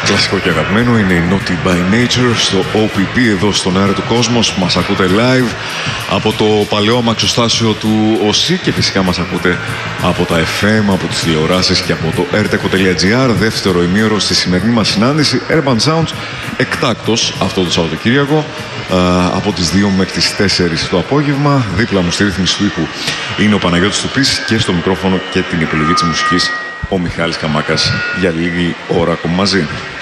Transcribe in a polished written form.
Κλασικό και αγαπημένο είναι η Naughty by Nature στο OPP εδώ στον αέρα του Κόσμος. Μας ακούτε live από το παλαιό αμαξοστάσιο του ΟΣΥ και φυσικά μας ακούτε από τα FM, από τις τηλεοράσεις και από το rteco.gr. Δεύτερο ημίωρο στη σημερινή μας συνάντηση Urban Sounds, εκτάκτος αυτό το Σαββατοκύριακο από τις 2 μέχρι τις 4 το απόγευμα. Δίπλα μου στη ρύθμιση του ήχου είναι ο Παναγιώτης Τουπής και στο μικρόφωνο και την επιλογή της μουσικής ο Μιχάλης Καμάκας για λίγη ώρα ακόμα μαζί.